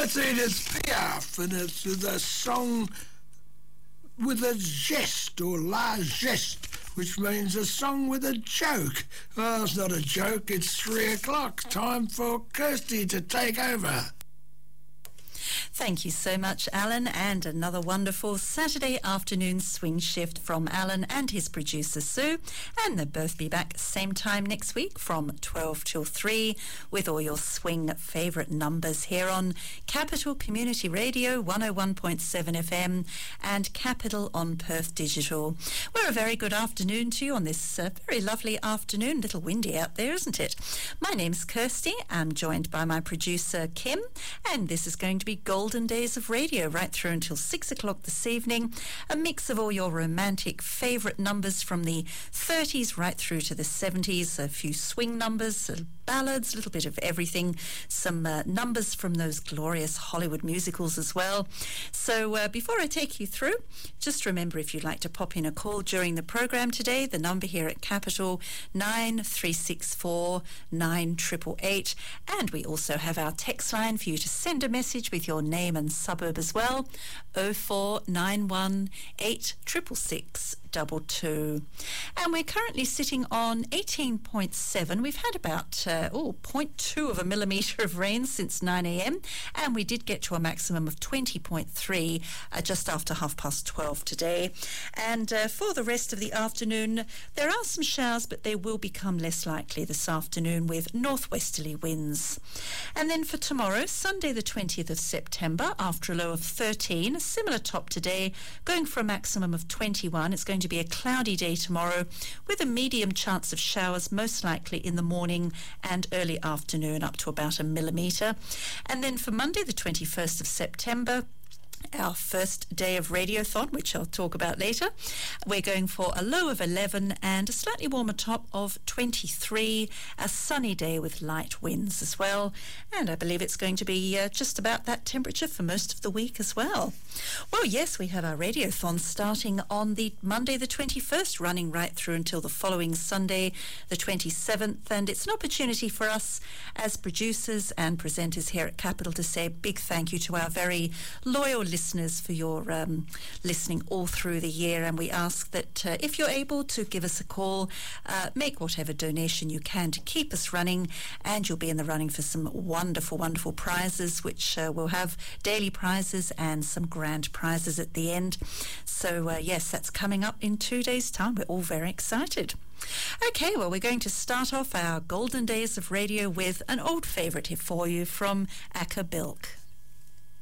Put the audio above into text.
That's Edith Piaf, and it's the song with a geste or largesse, which means a song with a joke. Oh, it's not a joke, it's 3 o'clock. Time for Kirsty to take over. Thank you so much, Alan, and another wonderful Saturday afternoon swing shift from Alan and his producer Sue, and they'll both be back same time next week from 12 till 3 with all your swing favourite numbers here on Capital Community Radio 101.7 FM and Capital on Perth Digital. Well, a very good afternoon to you on this very lovely afternoon. A little windy out there, isn't it? My name's Kirsty. I'm joined by my producer Kim, and this is going to be Golden Days of Radio right through until 6 o'clock this evening. A mix of all your romantic favourite numbers from the 30s right through to the 70s. A few swing numbers, ballads, a little bit of everything. Some numbers from those glorious Hollywood musicals as well. So before I take you through, just remember if you'd like to pop in a call during the program today, the number here at Capital 9364 9888, and we also have our text line for you to send a message with your name and suburb as well, 0491 866 22. And we're currently sitting on 18.7. We've had about 0.2 of a millimetre of rain since 9 a.m. and we did get to a maximum of 20.3 just after 12:30 today. And for the rest of the afternoon, there are some showers, but they will become less likely this afternoon with northwesterly winds. And then for tomorrow, Sunday the 20th of September, after a low of 13, a similar top today, going for a maximum of 21. It's going to be a cloudy day tomorrow with a medium chance of showers, most likely in the morning and early afternoon, up to about a millimetre. And then for Monday the 21st of September, our first day of Radiothon, which I'll talk about later, we're going for a low of 11 and a slightly warmer top of 23, a sunny day with light winds as well, and I believe it's going to be just about that temperature for most of the week as well. Well, yes, we have our Radiothon starting on the Monday the 21st, running right through until the following Sunday the 27th, and it's an opportunity for us as producers and presenters here at Capital to say a big thank you to our very loyal listeners for your listening all through the year, and we ask that if you're able to give us a call, make whatever donation you can to keep us running, and you'll be in the running for some wonderful prizes, which we'll have daily prizes and some grand prizes at the end. So yes, that's coming up in 2 days' time. We're all very excited. Okay, well, we're going to start off our Golden Days of Radio with an old favourite here for you from Acker Bilk.